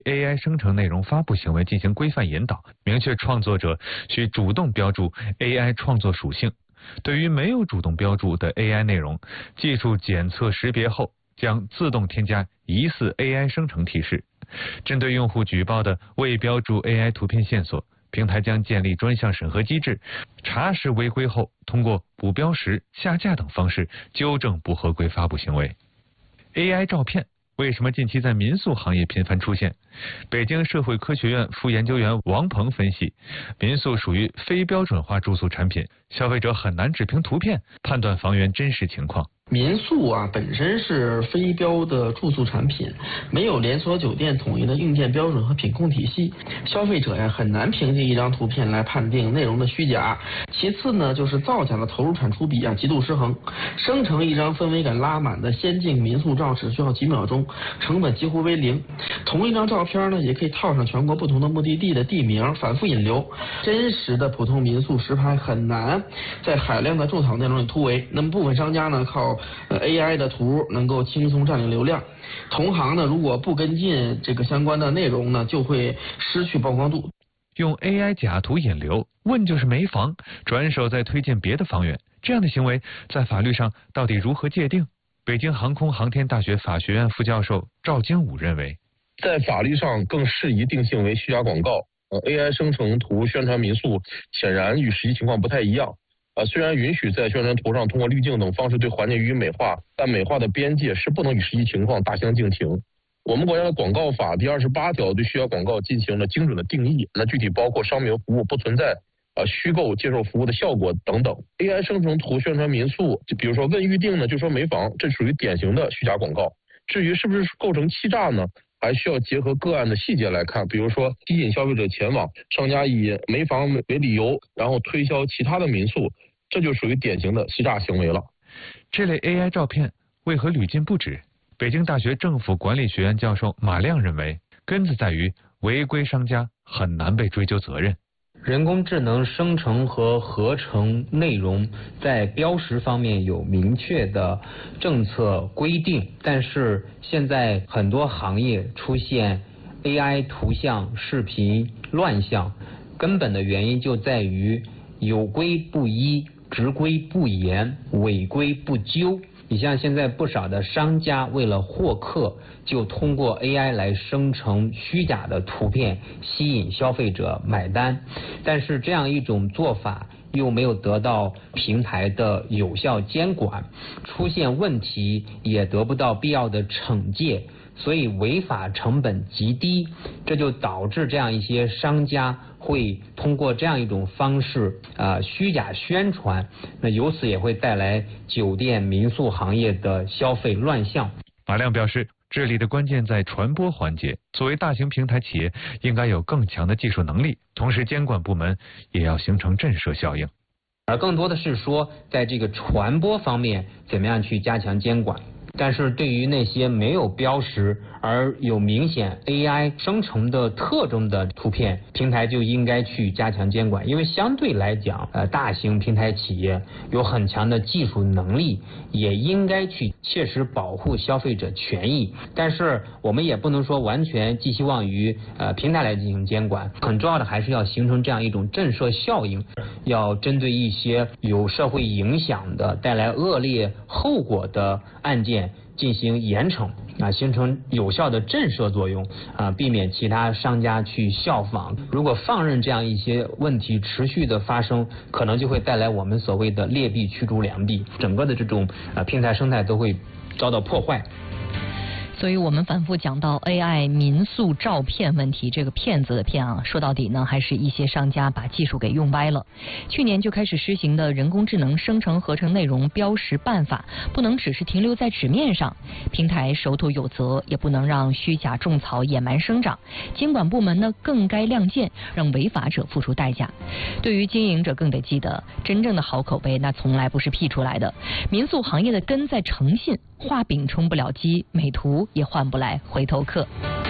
AI 生成内容发布行为进行规范引导，明确创作者需主动标注 AI 创作属性。对于没有主动标注的 AI 内容，技术检测识别后将自动添加疑似 AI 生成提示。针对用户举报的未标注 AI 图片线索，平台将建立专项审核机制，查实违规后，通过补标识、下架等方式纠正不合规发布行为。AI 照片为什么近期在民宿行业频繁出现？北京社会科学院副研究员王鹏分析，民宿属于非标准化住宿产品，消费者很难只凭图片判断房源真实情况。 民宿本身是非标的住宿产品，没有连锁酒店统一的硬件标准和品控体系，消费者很难凭借一张图片来判定内容的虚假。其次呢，就是造假的投入产出比极度失衡，生成一张氛围感拉满的仙境民宿照只需要几秒钟，成本几乎为零。同一张照片呢，也可以套上全国不同的目的地的地名，反复引流。真实的普通民宿实拍很难在海量的种草内容里突围，那么部分商家呢靠AI 的图能够轻松占领流量，同行呢如果不跟进这个相关的内容呢，就会失去曝光度。 用 AI 假图引流，问就是没房，转手再推荐别的房源，这样的行为在法律上到底如何界定？北京航空航天大学法学院副教授赵京武认为， 在法律上更适宜定性为虚假广告。AI 生成图宣传民宿显然与实际情况不太一样。虽然允许在宣传图上通过滤镜等方式对环境予以美化，但美化的边界是不能与实际情况大相径庭。我们国家的广告法第28条对虚假广告进行了精准的定义，那具体包括商品服务不存在虚构接受服务的效果等等。AI 生成图宣传民宿，就比如说问预定呢就说没房，这属于典型的虚假广告。至于是不是构成欺诈呢，还需要结合个案的细节来看，比如说吸引消费者前往，商家以没房为理由，然后推销其他的民宿，这就属于典型的欺诈行为了。 这类 AI 照片为何屡禁不止？北京大学政府管理学院教授马亮认为，根子在于违规商家很难被追究责任。 人工智能生成和合成内容在标识方面有明确的政策规定，但是现在很多行业出现 AI 图像、视频乱象，根本的原因就在于有规不依、执规不严、违规不究。你像现在不少的商家为了获客，就通过 AI 来生成虚假的图片，吸引消费者买单。但是这样一种做法又没有得到平台的有效监管，出现问题也得不到必要的惩戒，所以违法成本极低，这就导致这样一些商家会通过这样一种方式虚假宣传，那由此也会带来酒店民宿行业的消费乱象。 马亮表示，治理的关键在传播环节，作为大型平台企业应该有更强的技术能力，同时监管部门也要形成震慑效应。 而更多的是说在这个传播方面怎么样去加强监管。但是对于那些没有标识而有明显 AI 生成的特征的图片，平台就应该去加强监管，因为相对来讲大型平台企业有很强的技术能力，也应该去切实保护消费者权益。但是我们也不能说完全寄希望于平台来进行监管，很重要的还是要形成这样一种震慑效应，要针对一些有社会影响的、带来恶劣后果的案件进行严惩形成有效的震慑作用避免其他商家去效仿。如果放任这样一些问题持续的发生，可能就会带来我们所谓的劣币驱逐良币，整个的这种平台生态都会遭到破坏。 所以我们反复讲到 AI 民宿照片问题，这个骗子的骗说到底呢，还是一些商家把技术给用歪了。去年就开始施行的人工智能生成合成内容标识办法，不能只是停留在纸面上，平台手头有责，也不能让虚假种草野蛮生长。监管部门呢，更该亮剑，让违法者付出代价。对于经营者更得记得，真正的好口碑那从来不是 P 出来的。民宿行业的根在诚信，画饼充不了鸡，美图也换不来回头客。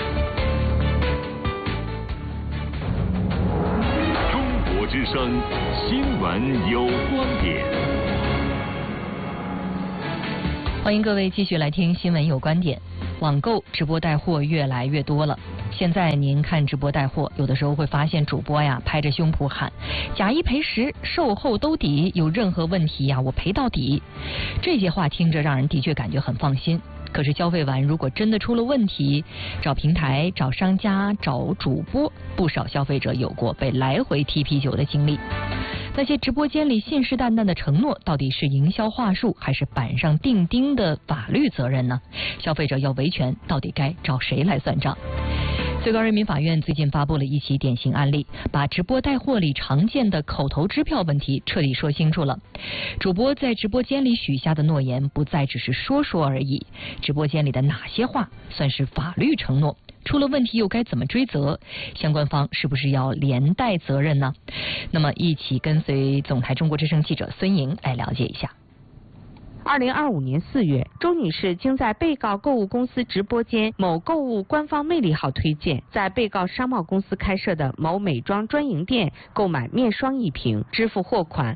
中国之声新闻有观点， 欢迎各位继续来听新闻有观点。网购直播带货越来越多了。 现在您看直播带货，有的时候会发现主播呀拍着胸脯喊假一赔10，售后兜底，有任何问题呀我赔到底。这些话听着让人的确感觉很放心。可是消费完如果真的出了问题，找平台、找商家、找主播，不少消费者有过被来回踢啤酒的经历。那些直播间里信誓旦旦的承诺，到底是营销话术，还是板上钉钉的法律责任呢？消费者要维权，到底该找谁来算账？最高人民法院最近发布了一起典型案例，把直播带货里常见的口头支票问题彻底说清楚了。主播在直播间里许下的诺言不再只是说说而已，直播间里的哪些话算是法律承诺？出了问题又该怎么追责？相关方是不是要连带责任呢？那么一起跟随总台中国之声记者孙莹来了解一下。 2025年4月，周女士经在被告购物公司直播间某购物官方魅力号推荐，在被告商贸公司开设的某美妆专营店购买面霜1瓶，支付货款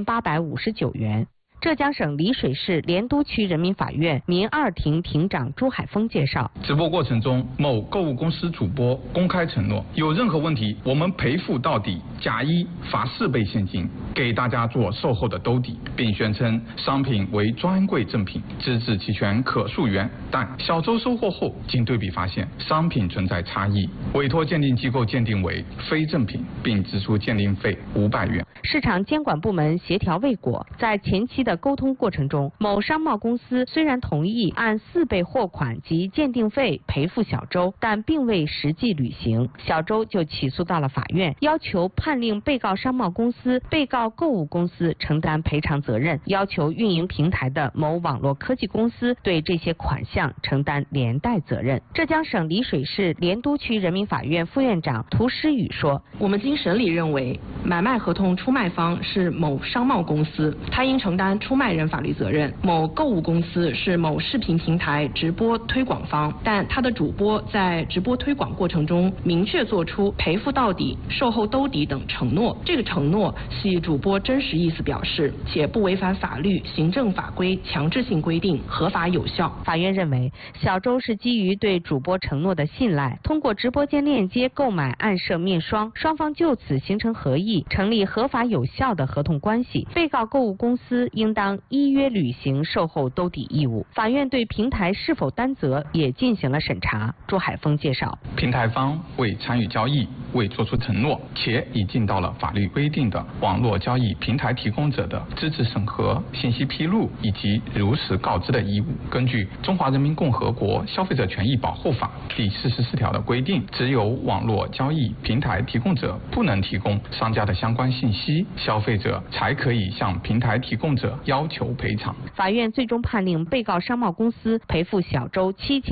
1859元。浙江省丽水市莲都区人民法院民2庭庭长朱海峰介绍， 直播过程中，某购物公司主播公开承诺，有任何问题我们赔付到底，假一罚4倍现金，给大家做售后的兜底，并宣称商品为专柜正品，资质齐全可溯源。但小周收货后，经对比发现商品存在差异，委托鉴定机构鉴定为非正品，并支出鉴定费500元。 市场监管部门协调未果，在前期的沟通过程中，某商贸公司虽然同意按4倍货款及鉴定费赔付小周，但并未实际履行，小周就起诉到了法院，要求判令被告商贸公司、被告购物公司承担赔偿责任，要求运营平台的某网络科技公司对这些款项承担连带责任。浙江省丽水市莲都区人民法院副院长涂诗雨说：“ 我们经审理认为，买卖合同出卖方是某商贸公司，他应承担出卖人法律责任；某购物公司是某视频平台直播推广方，但他的主播在直播推广过程中明确作出赔付到底、售后兜底等承诺，这个承诺系主播真实意思表示，且不违反法律、行政法规强制性规定，合法有效。” 法院认为，小周是基于对主播承诺的信赖，通过直播间链接购买暗设面霜，双方就此形成合意，成立合法有效的合同关系。被告购物公司应当依约履行售后兜底义务。法院对平台是否担责也进行了审查。朱海峰介绍， 平台方未参与交易，未作出承诺，且已尽到了法律规定的网络交易平台提供者的资质审核、信息披露以及如实告知的义务。根据《中华人民共和国消费者权益保护法》第44条的规定，只有网络交易平台提供者不能提供商家的相关信息，消费者才可以向平台提供者要求赔偿。 法院最终判令被告商贸公司赔付小周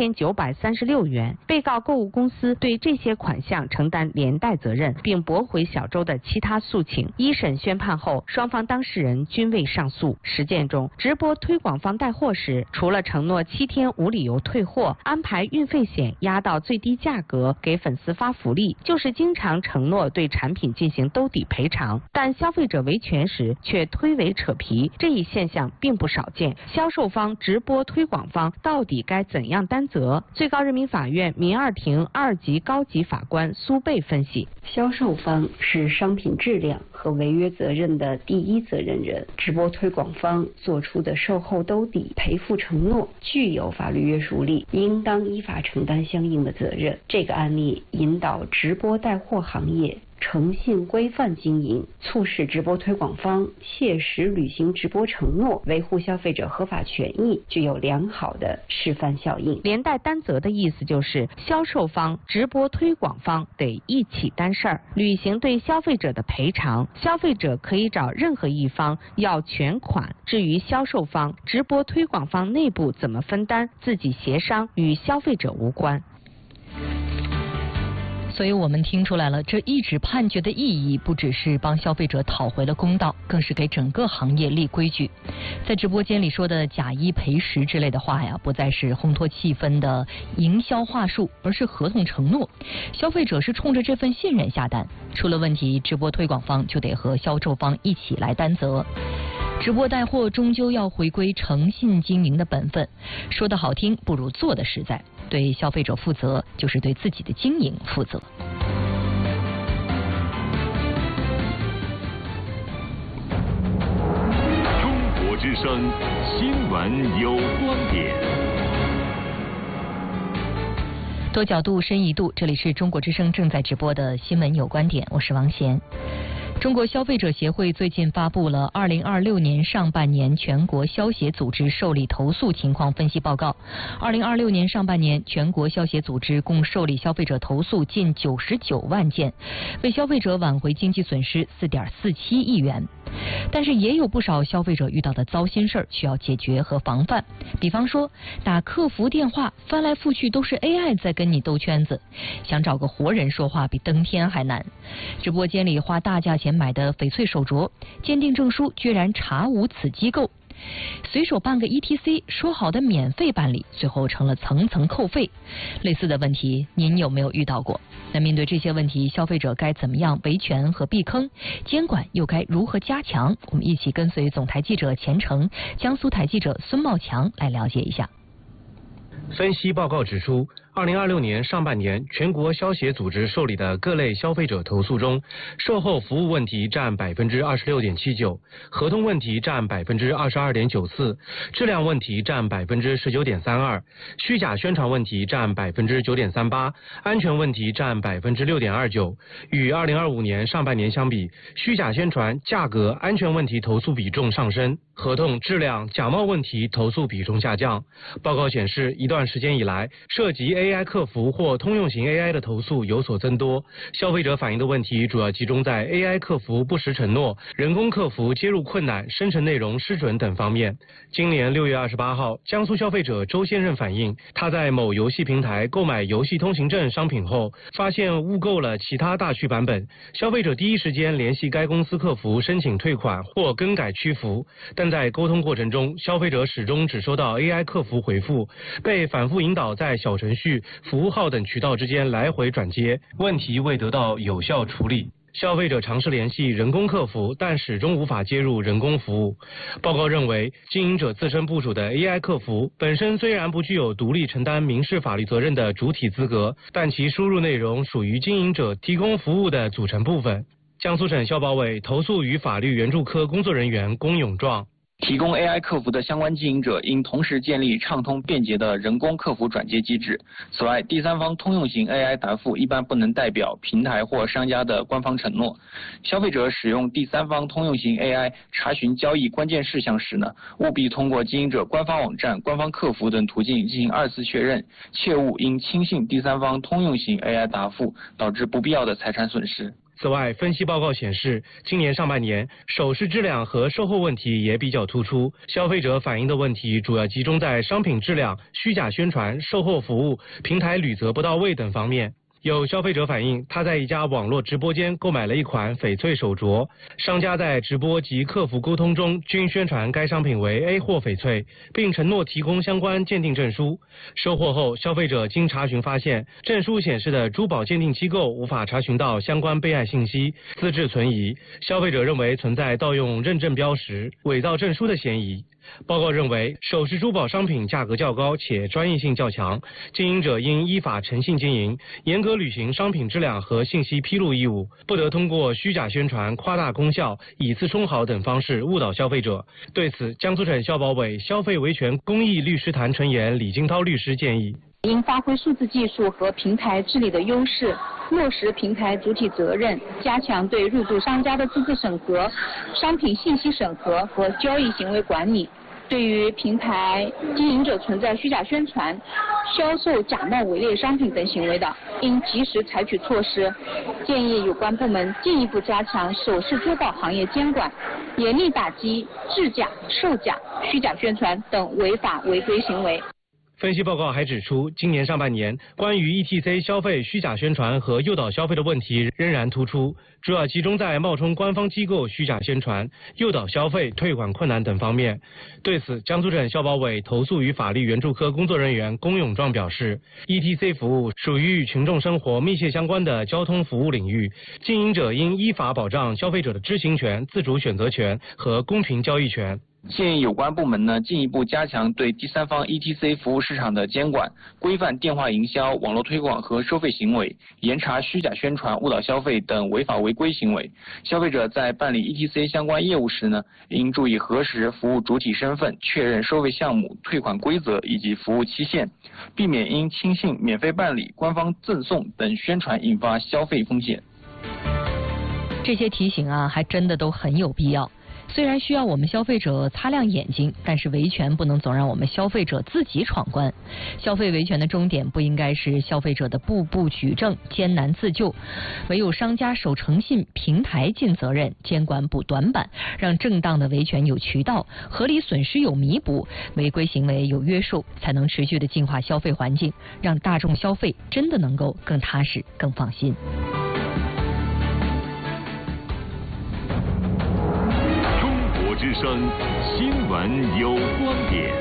7936元，被告购物公司对这些款项承担连带责任，并驳回小周的其他诉请。一审宣判后，双方当事人均未上诉。实践中，直播推广方带货时，除了承诺7天无理由退货，安排运费险压到最低价格，给粉丝发福利，就是经常承诺对产品进行兜底赔偿，但消费者维权时却推诿扯皮，这一现象并不少见。销售方、直播推广方到底该怎样担责？最高人民法院民2庭2级高级法官苏贝分析： 销售方是商品质量和违约责任的第一责任人，直播推广方做出的售后兜底赔付承诺具有法律约束力，应当依法承担相应的责任。这个案例引导直播带货行业诚信规范经营，促使直播推广方切实履行直播承诺，维护消费者合法权益，具有良好的示范效应。 连带担责的意思就是销售方、直播推广方得一起担事儿，履行对消费者的赔偿。消费者可以找任何一方要全款，至于销售方、直播推广方内部怎么分担，自己协商，与消费者无关。 所以我们听出来了，这一纸判决的意义不只是帮消费者讨回了公道，更是给整个行业立规矩。在直播间里说的假一赔10之类的话呀，不再是烘托气氛的营销话术，而是合同承诺。消费者是冲着这份信任下单，出了问题，直播推广方就得和销售方一起来担责。直播带货终究要回归诚信经营的本分，说的好听不如做的实在。 对消费者负责，就是对自己的经营负责。 中国之声新闻有观点。 多角度、深一度，这里是中国之声正在直播的新闻有观点，我是王贤。中国消费者协会最近发布了2026年上半年全国消协组织受理投诉情况分析报告。2026年上半年，全国消协组织共受理消费者投诉近99万件，为消费者挽回经济损失4.47亿元。但是也有不少消费者遇到的糟心事儿需要解决和防范，比方说打客服电话翻来覆去都是 AI 在跟你兜圈子，想找个活人说话比登天还难。直播间里花大价钱买的翡翠手镯，鉴定证书居然查无此机构。随手办个 ETC， 说好的免费办理，最后成了层层扣费。类似的问题，您有没有遇到过？那面对这些问题，消费者该怎么样维权和避坑？监管又该如何加强？我们一起跟随总台记者钱成、江苏台记者孙茂强来了解一下。 分析报告指出，2026年上半年全国消协组织受理的各类消费者投诉中，售后服务问题占26.79%，合同问题占22.94%，质量问题占19.32%，虚假宣传问题占9.38%，安全问题占6.29%。与2025年上半年相比，虚假宣传、价格、安全问题投诉比重上升，合同、质量、假冒问题投诉比重下降。报告显示，一段时间以来，涉及 AI 客服或通用型 AI 的投诉有所增多，消费者反映的问题主要集中在 AI 客服不实承诺、人工客服接入困难、生成内容失准等方面。今年6月28号，江苏消费者周先生反映，他在某游戏平台购买游戏通行证商品后，发现误购了其他大区版本。消费者第一时间联系该公司客服申请退款或更改区服，但在沟通过程中，消费者始终只收到 AI 客服回复，被反复引导在小程序、服务号等渠道之间来回转接，问题未得到有效处理。消费者尝试联系人工客服，但始终无法接入人工服务。报告认为，经营者自身部署的 AI 客服本身虽然不具有独立承担民事法律责任的主体资格，但其输入内容属于经营者提供服务的组成部分。江苏省消保委投诉与法律援助科工作人员龚永壮。 提供 AI 客服的相关经营者应同时建立畅通便捷的人工客服转接机制。此外，第三方通用型 AI 答复一般不能代表平台或商家的官方承诺。消费者使用第三方通用型 AI 查询交易关键事项时务必通过经营者官方网站、官方客服等途径进行2次确认，切勿因轻信第三方通用型 AI 答复，导致不必要的财产损失。 此外，分析报告显示，今年上半年首饰质量和售后问题也比较突出，消费者反映的问题主要集中在商品质量、虚假宣传、售后服务、平台履责不到位等方面。有消费者反映，他在一家网络直播间购买了一款翡翠手镯，商家在直播及客服沟通中均宣传该商品为 A 货翡翠，并承诺提供相关鉴定证书。收货后，消费者经查询发现，证书显示的珠宝鉴定机构无法查询到相关备案信息，资质存疑。消费者认为存在盗用认证标识、伪造证书的嫌疑。报告认为，首饰珠宝商品价格较高且专业性较强，经营者应依法诚信经营，严格履行商品质量和信息披露义务，不得通过虚假宣传、夸大功效、以次充好等方式误导消费者。对此，江苏省消保委消费维权公益律师团成员李金涛律师建议， 应发挥数字技术和平台治理的优势，落实平台主体责任，加强对入驻商家的资质审核、商品信息审核和交易行为管理。对于平台经营者存在虚假宣传、销售假冒伪劣商品等行为的，应及时采取措施。建议有关部门进一步加强首饰珠宝行业监管，严厉打击制假、售假、虚假宣传等违法违规行为。 分析报告还指出，今年上半年关于 ETC 消费虚假宣传和诱导消费的问题仍然突出，主要集中在冒充官方机构虚假宣传、诱导消费、退款困难等方面。对此，江苏省消保委投诉与法律援助科工作人员龚永壮表示， ETC 服务属于与群众生活密切相关的交通服务领域，经营者应依法保障消费者的知情权、自主选择权和公平交易权。 建议有关部门呢进一步加强对第三方 ETC 服务市场的监管，规范电话营销、网络推广和收费行为，严查虚假宣传、误导消费等违法违规行为。消费者在办理 ETC 相关业务时呢，应注意核实服务主体身份、确认收费项目、退款规则以及服务期限，避免因轻信、免费办理、官方赠送等宣传引发消费风险。 这些提醒啊，还真的都很有必要。虽然需要我们消费者擦亮眼睛，但是维权不能总让我们消费者自己闯关。消费维权的终点不应该是消费者的步步举证、艰难自救，唯有商家守诚信，平台尽责任，监管补短板，让正当的维权有渠道，合理损失有弥补，违规行为有约束，才能持续的净化消费环境，让大众消费真的能够更踏实、更放心。 之声新闻有观点。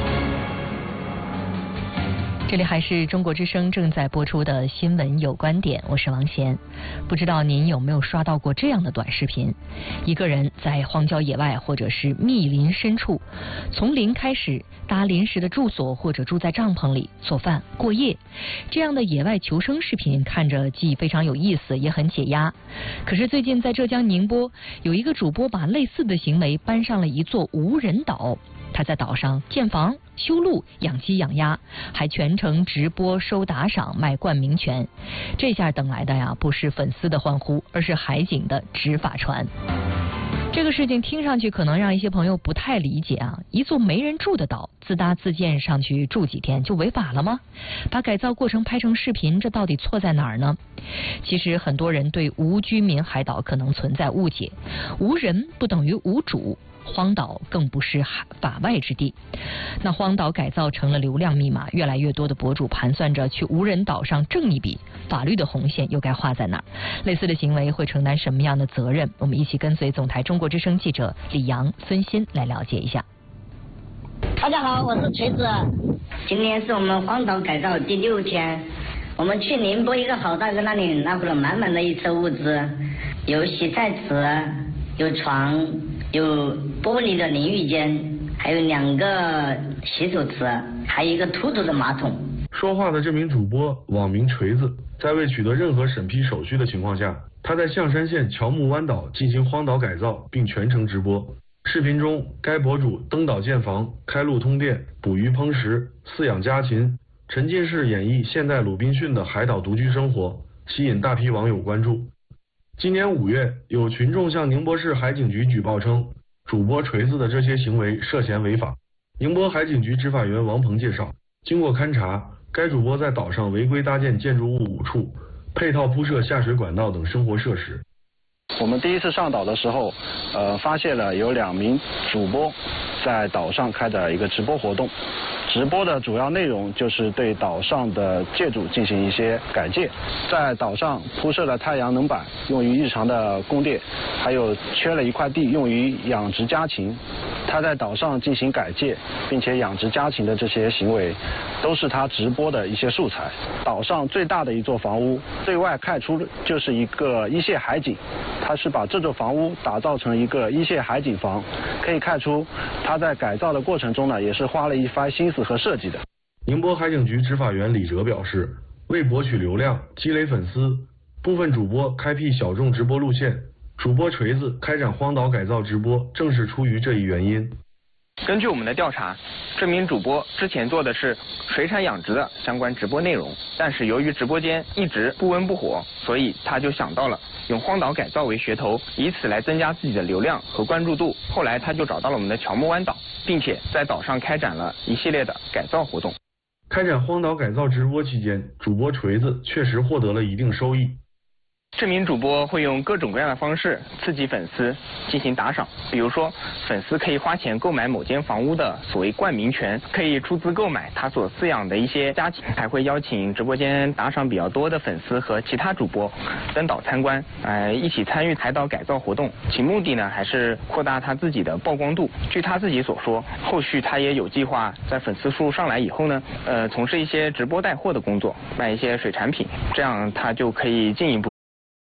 这里还是中国之声正在播出的新闻有观点，我是王贤。不知道您有没有刷到过这样的短视频？一个人在荒郊野外或者是密林深处，从零开始搭临时的住所或者住在帐篷里做饭过夜，这样的野外求生视频看着既非常有意思，也很解压。可是最近在浙江宁波，有一个主播把类似的行为搬上了一座无人岛。他在岛上建房、修路、养鸡养鸭，还全程直播收打赏、卖冠名权。这下等来的呀，不是粉丝的欢呼，而是海警的执法船。这个事情听上去可能让一些朋友不太理解啊，一座没人住的岛，自搭自建上去住几天就违法了吗？把改造过程拍成视频，这到底错在哪儿呢？其实很多人对无居民海岛可能存在误解，无人不等于无主。荒岛更不是法外之地。那荒岛改造成了流量密码，越来越多的博主盘算着去无人岛上挣一笔，法律的红线又该画在哪儿？类似的行为会承担什么样的责任？我们一起跟随总台中国之声记者李阳、孙鑫来了解一下。 大家好，我是锤子。今天是我们荒岛改造第6天，我们去宁波一个好大哥那里拿回了满满的一车物资，有洗菜池，有床，有玻璃的淋浴间，还有2个洗手池，还有一个凸的马桶。 说话的这名主播网名锤子，在未取得任何审批手续的情况下，他在象山县乔木湾岛进行荒岛改造，并全程直播。视频中，该博主登岛建房、开路通电、捕鱼烹食、饲养家禽，沉浸式演绎现代鲁滨逊的海岛独居生活，吸引大批网友关注。今年5月，有群众向宁波市海警局举报称，主播锤子的这些行为涉嫌违法。宁波海警局执法员王鹏介绍，经过勘查，该主播在岛上违规搭建建筑物5处，配套铺设下水管道等生活设施。 我们第一次上岛的时候，发现了有2名主播在岛上开展一个直播活动。直播的主要内容就是对岛上的建筑进行一些改建，在岛上铺设了太阳能板，用于日常的供电，还有缺了一块地用于养殖家禽。他在岛上进行改建，并且养殖家禽的这些行为，都是他直播的一些素材。岛上最大的一座房屋，对外看出就是一个一线海景，他是把这座房屋打造成一个一线海景房，可以看出他在改造的过程中呢，也是花了一番心思和设计的。 宁波海警局执法员李哲表示，为博取流量、积累粉丝，部分主播开辟小众直播路线。主播锤子开展荒岛改造直播，正是出于这一原因。 根据我们的调查，这名主播之前做的是水产养殖的相关直播内容，但是由于直播间一直不温不火，所以他就想到了用荒岛改造为噱头，以此来增加自己的流量和关注度。后来他就找到了我们的乔木湾岛，并且在岛上开展了一系列的改造活动。 开展荒岛改造直播期间，主播锤子确实获得了一定收益。 这名主播会用各种各样的方式刺激粉丝进行打赏，比如说粉丝可以花钱购买某间房屋的所谓冠名权，可以出资购买他所饲养的一些家禽，还会邀请直播间打赏比较多的粉丝和其他主播登岛参观，一起参与海岛改造活动，其目的呢还是扩大他自己的曝光度。据他自己所说，后续他也有计划在粉丝数上来以后呢，从事一些直播带货的工作，卖一些水产品，这样他就可以进一步